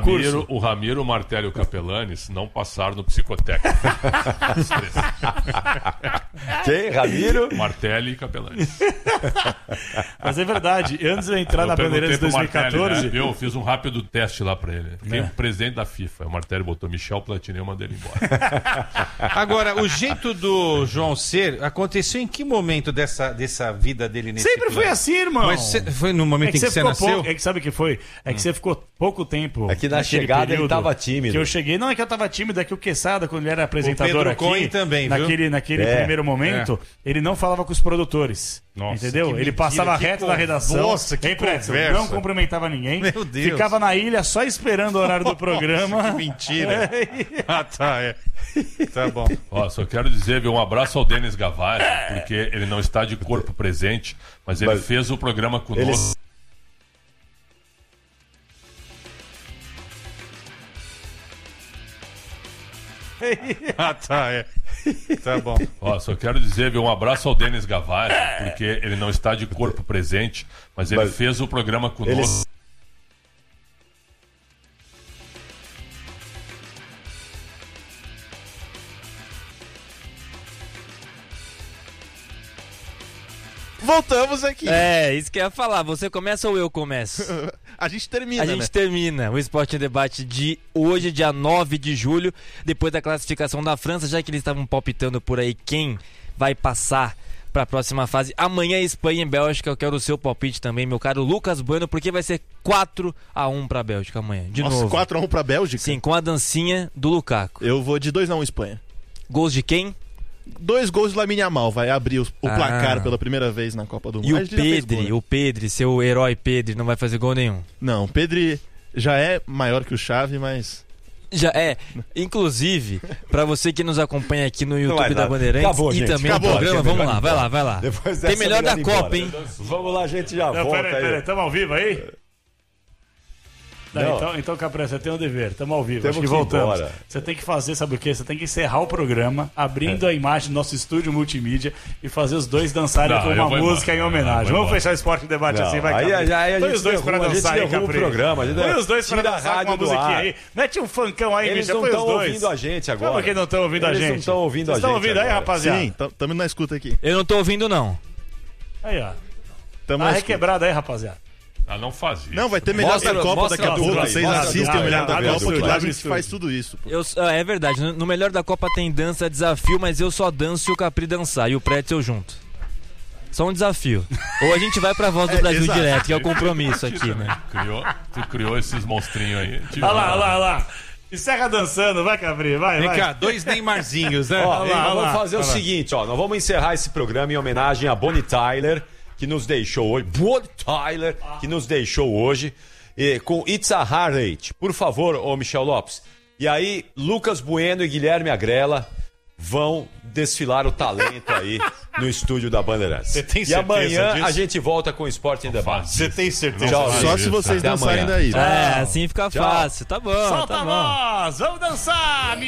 concurso. O Ramiro, o Martelli e o Capelanes não passaram no psicotécnico. Quem? Ramiro? Martelli e Capelanes. Mas é verdade, antes de eu entrar na Bandeirantes 2014... Martelli, né? Eu fiz um rápido teste lá pra ele. Fiquei o presidente da FIFA. O Martelli botou Michel Platini e eu mandei ele embora. Agora, o jeito do João ser aconteceu em que momento dessa vida dele nesse Sempre clube? foi assim, irmão. Mas foi no momento em que você nasceu? É que sabe o que foi? É que você ficou pouco tempo. É que na naquele chegada período ele tava tímido. Que eu cheguei, não é que eu tava tímido, é que o Quesada, quando ele era apresentador Pedro aqui, Cohen também, viu? naquele primeiro momento, ele não falava com os produtores. Nossa, entendeu? que ele mentira, passava que reto na redação. Nossa, que Hein, Pretzel? conversa. Não cumprimentava ninguém. Meu Deus. Ficava na ilha só esperando o horário do programa. Que mentira. Ah, tá, Tá bom. Ó, só quero dizer, viu, um abraço ao Denis Gavari, porque ele não está de corpo presente, mas ele fez o programa conosco. Ah, tá, Tá bom. Ó, só quero dizer, viu, um abraço ao Denis Gavari, porque ele não está de corpo presente, mas ele fez o programa conosco. Voltamos aqui. É, isso que eu ia falar. Você começa ou eu começo? A gente termina, A gente termina o Esporte em Debate de hoje, dia 9 de julho, depois da classificação da França, já que eles estavam palpitando por aí quem vai passar para a próxima fase. Amanhã Espanha e Bélgica, eu quero o seu palpite também, meu caro Lucas Bueno, porque vai ser 4-1 para a Bélgica amanhã, de novo. 4-1 para a Bélgica? Sim, com a dancinha do Lukaku. Eu vou de 2-1 Espanha. Gols de quem? 2 gols do Lamine Yamal, vai abrir o placar pela primeira vez na Copa do Mundo. E o Pedri, seu herói Pedri, não vai fazer gol nenhum. Não, o Pedri já é maior que o Xavi, mas... Já é. Inclusive, pra você que nos acompanha aqui no YouTube da Bandeirantes Acabou, e também no programa, vamos lá, vai lá. Tem melhor da Copa, hein? Vamos lá, a gente já volta aí. Peraí, estamos ao vivo aí? Então, Capré, você tem um dever, estamos ao vivo, acho que voltamos. Embora. Você tem que fazer, sabe o quê? Você tem que encerrar o programa, abrindo a imagem do nosso estúdio multimídia e fazer os dois dançarem com uma música em homenagem. Vamos fechar o Esporte em Debate assim, vai, Capré. Põe os dois pra dançar aí, Capré. Põe os dois pra dançar com uma musiquinha aí. Mete um funkão aí, bicho. Põe os dois. Eles não estão ouvindo a gente agora. Como que não estão ouvindo a gente? Eles não estão ouvindo a gente. Vocês estão ouvindo aí, rapaziada? Sim, estamos na escuta aqui. Eu não tô ouvindo, não. Aí, ó. Tá requebrado aí, rapaziada. Não faz isso. Não, vai ter melhor da Copa daqui a pouco. Vocês assistem o melhor da Copa, que lá a gente faz tudo isso. É verdade, no melhor da Copa tem dança, desafio, mas eu só danço se o Capri dançar e o Pretzel junto. Só um desafio. Ou a gente vai pra Voz do Brasil direto, que é o compromisso aqui, né? Tu criou esses monstrinhos aí. Olha lá. Encerra dançando, vai, Capri, vai. Vem cá, 2 Neymarzinhos, né? Vamos fazer o seguinte, nós vamos encerrar esse programa em homenagem a Bonnie Tyler, que nos deixou hoje, com It's a Heartache. Por favor, ô Michel Lopes. E aí, Lucas Bueno e Guilherme Agrela vão desfilar o talento aí no estúdio da Bandeirantes. Você tem e certeza amanhã disso? a gente volta com o Esporte em Debate. Você tem certeza? Só se vocês dançarem daí. Assim fica fácil. Tá bom, Solta a voz, vamos dançar,